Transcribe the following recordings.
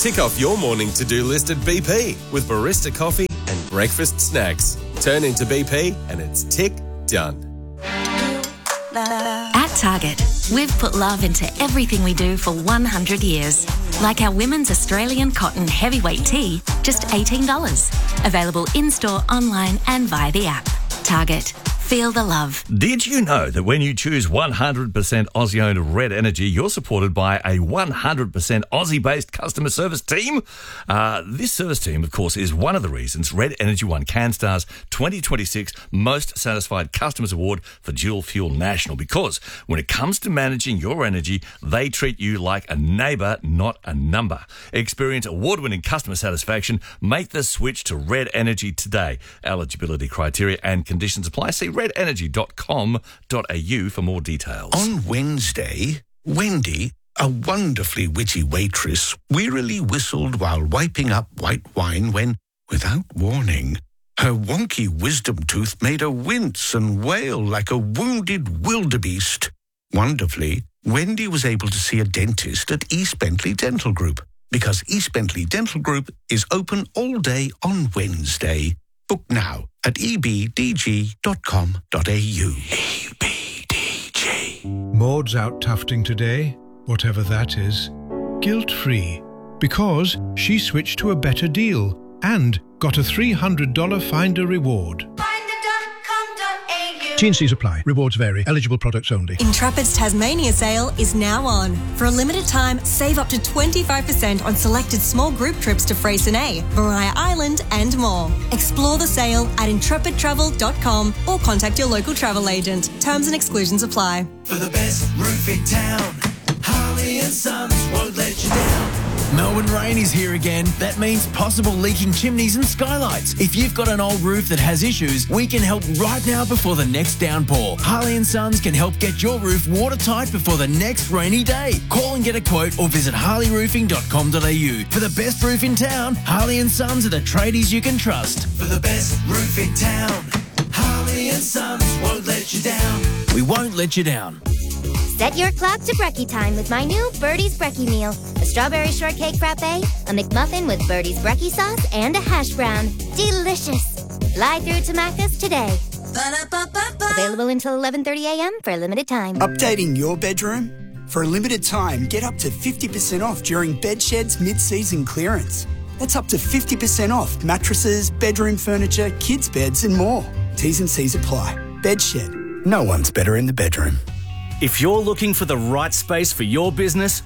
Tick off your morning to-do list at BP with barista coffee and breakfast snacks. Turn into BP and it's tick done. At Target, we've put love into everything we do for 100 years. Like our women's Australian cotton heavyweight tee, just $18. Available in-store, online and via the app. Target. Feel the love. Did you know that when you choose 100% Aussie-owned Red Energy, you're supported by a 100% Aussie-based customer service team? This service team, of course, is one of the reasons Red Energy won CanStar's 2026 Most Satisfied Customers Award for Dual Fuel National, because when it comes to managing your energy, they treat you like a neighbour, not a number. Experience award-winning customer satisfaction. Make the switch to Red Energy today. Eligibility criteria and conditions apply. See redenergy.com.au for more details. On Wednesday, Wendy, a wonderfully witty waitress, wearily whistled while wiping up white wine when, without warning, her wonky wisdom tooth made her wince and wail like a wounded wildebeest. Wonderfully, Wendy was able to see a dentist at East Bentley Dental Group, because East Bentley Dental Group is open all day on Wednesday. Book now at ebdg.com.au. EBDG. Maud's out tufting today, whatever that is, guilt-free, because she switched to a better deal and got a $300 Finder reward. T&Cs apply. Rewards vary. Eligible products only. Intrepid's Tasmania sale is now on. For a limited time, save up to 25% on selected small group trips to Freycinet, Maria Island and more. Explore the sale at intrepidtravel.com or contact your local travel agent. Terms and exclusions apply. For the best roof in town, Harley and Sons won't let you down. Melbourne rain is here again. That means possible leaking chimneys and skylights. If you've got an old roof that has issues, we can help right now before the next downpour. Harley & Sons can help get your roof watertight before the next rainy day. Call and get a quote or visit harleyroofing.com.au. For the best roof in town, Harley & Sons are the tradies you can trust. For the best roof in town, Harley & Sons won't let you down. We won't let you down. Set your clock to brekkie time with my new Birdie's Brekkie meal. A strawberry shortcake frappe, a McMuffin with Birdie's Brekkie sauce, and a hash brown. Delicious. Fly through to Macca's today. Ba-da-ba-ba-ba. Available until 11:30 a.m. for a limited time. Updating your bedroom? For a limited time, get up to 50% off during Bedshed's mid-season clearance. That's up to 50% off mattresses, bedroom furniture, kids' beds and more. T's and C's apply. Bedshed. No one's better in the bedroom. If you're looking for the right space for your business,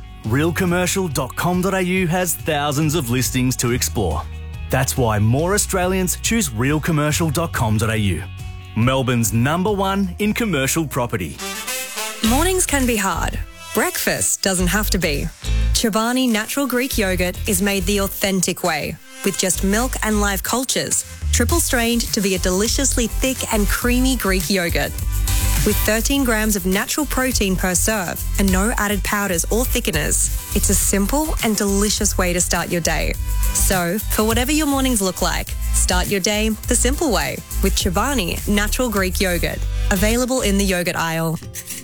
realcommercial.com.au has thousands of listings to explore. That's why more Australians choose realcommercial.com.au. Melbourne's #1 in commercial property. Mornings can be hard. Breakfast doesn't have to be. Chobani Natural Greek Yogurt is made the authentic way, with just milk and live cultures, triple strained to be a deliciously thick and creamy Greek yogurt. With 13 grams of natural protein per serve and no added powders or thickeners, it's a simple and delicious way to start your day. So, for whatever your mornings look like, start your day the simple way with Chobani Natural Greek Yogurt. Available in the yogurt aisle.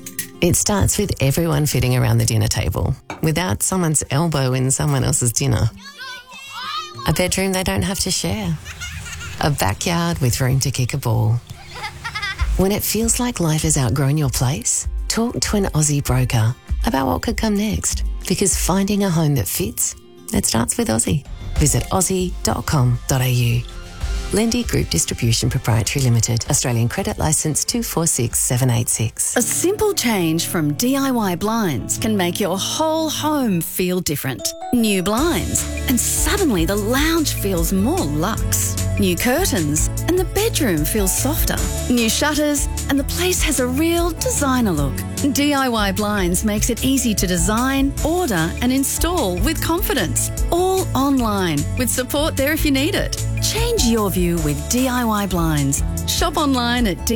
It starts with everyone fitting around the dinner table, without someone's elbow in someone else's dinner. A bedroom they don't have to share. A backyard with room to kick a ball. When it feels like life has outgrown your place, talk to an Aussie broker about what could come next. Because finding a home that fits, it starts with Aussie. Visit aussie.com.au. Lendy Group Distribution Proprietary Limited. Australian Credit Licence 246786. A simple change from DIY blinds can make your whole home feel different. New blinds, and suddenly the lounge feels more luxe. New curtains, and the bedroom feels softer. New shutters, and the place has a real designer look. DIY Blinds makes it easy to design, order, and install with confidence. All online, with support there if you need it. Change your view with DIY Blinds. Shop online at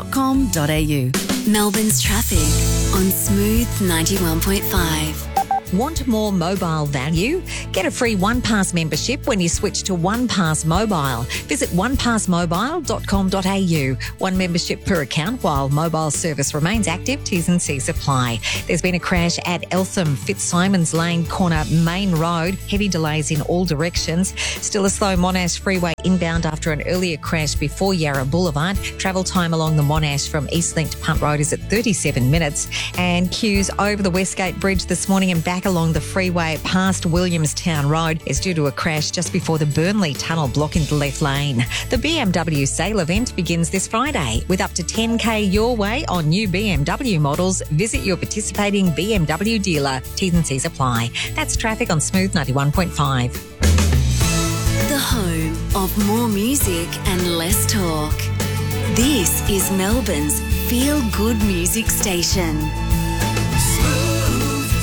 diyblinds.com.au. Melbourne's traffic on Smooth 91.5. Want more mobile value? Get a free OnePass membership when you switch to OnePass Mobile. Visit onepassmobile.com.au. One membership per account while mobile service remains active. T's and C's apply. There's been a crash at Eltham, Fitzsimons Lane corner Main Road. Heavy delays in all directions. Still a slow Monash Freeway inbound after an earlier crash before Yarra Boulevard. Travel time along the Monash from Eastlink to Punt Road is at 37 minutes. And queues over the Westgate Bridge this morning and back along the freeway past Williamstown Road is due to a crash just before the Burnley Tunnel blocking the left lane. The BMW sale event begins this Friday with up to 10K your way on new BMW models. Visit your participating BMW dealer. T's and C's apply. That's traffic on Smooth 91.5. The home of more music and less talk. This is Melbourne's Feel Good Music Station. Smooth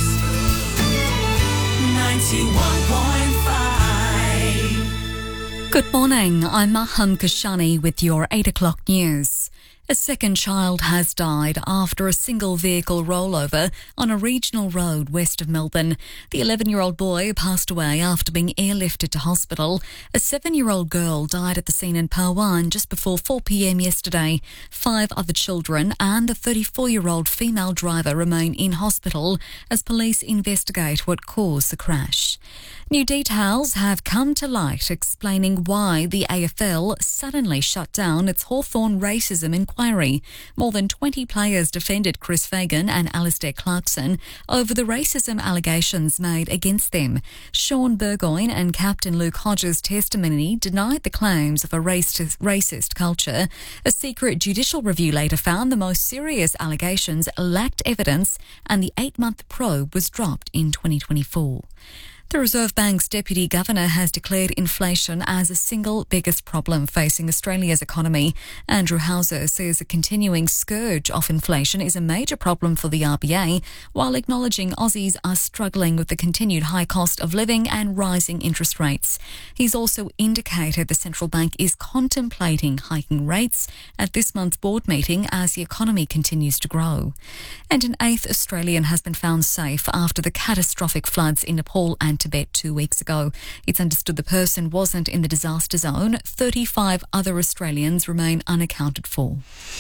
91.5. Good morning, I'm Maham Kashani with your 8 o'clock news. A second child has died after a single vehicle rollover on a regional road west of Melbourne. The 11-year-old boy passed away after being airlifted to hospital. A 7-year-old girl died at the scene in Parwan just before 4 p.m. yesterday. 5 other children and the 34-year-old female driver remain in hospital as police investigate what caused the crash. New details have come to light explaining why the AFL suddenly shut down its Hawthorn racism inquiry. More than 20 players defended Chris Fagan and Alistair Clarkson over the racism allegations made against them. Sean Burgoyne and Captain Luke Hodges' testimony denied the claims of a racist culture. A secret judicial review later found the most serious allegations lacked evidence and the 8-month probe was dropped in 2024. The Reserve Bank's Deputy Governor has declared inflation as the single biggest problem facing Australia's economy. Andrew Hauser says a continuing scourge of inflation is a major problem for the RBA, while acknowledging Aussies are struggling with the continued high cost of living and rising interest rates. He's also indicated the central bank is contemplating hiking rates at this month's board meeting as the economy continues to grow. And an 8th Australian has been found safe after the catastrophic floods in Nepal and Tibet 2 weeks ago. It's understood the person wasn't in the disaster zone. 35 other Australians remain unaccounted for.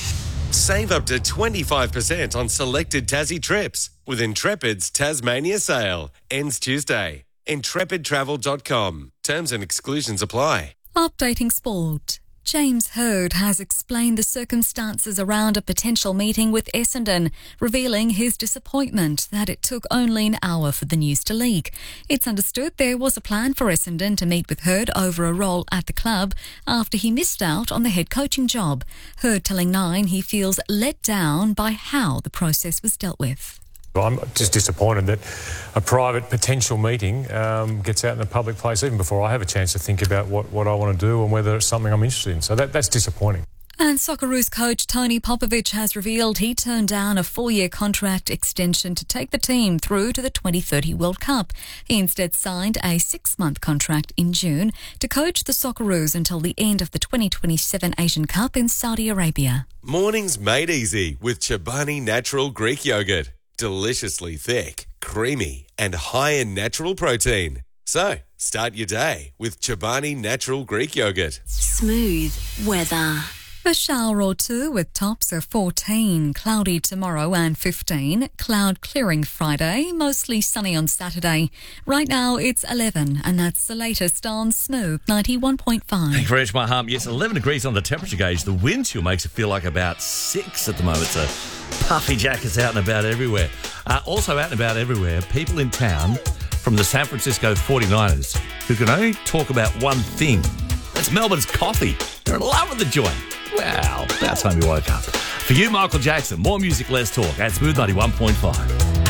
Save up to 25% on selected Tassie trips with Intrepid's Tasmania sale. Ends Tuesday. IntrepidTravel.com. Terms and exclusions apply. Updating sport. James Hird has explained the circumstances around a potential meeting with Essendon, revealing his disappointment that it took only an hour for the news to leak. It's understood there was a plan for Essendon to meet with Hird over a role at the club after he missed out on the head coaching job. Hird telling Nine he feels let down by how the process was dealt with. I'm just disappointed that a private potential meeting gets out in a public place even before I have a chance to think about what I want to do and whether it's something I'm interested in. So that's disappointing. And Socceroos coach Tony Popovic has revealed he turned down a 4-year contract extension to take the team through to the 2030 World Cup. He instead signed a 6-month contract in June to coach the Socceroos until the end of the 2027 Asian Cup in Saudi Arabia. Mornings made easy with Chobani Natural Greek Yogurt. Deliciously thick, creamy, and high in natural protein. So, start your day with Chobani Natural Greek Yogurt. Smooth weather. A shower or two with tops of 14, cloudy tomorrow and 15, cloud clearing Friday, mostly sunny on Saturday. Right now it's 11 and that's the latest on Smooth 91.5. Thank you very much, Maham. Yes, 11 degrees on the temperature gauge. The wind chill makes it feel like about 6 at the moment. So puffy jackets out and about everywhere. Also out and about everywhere, people in town from the San Francisco 49ers who can only talk about one thing. That's Melbourne's coffee. They're in love with the joint. Wow, about time we woke up. For you, Michael Jackson, more music, less talk at Smooth 91.5.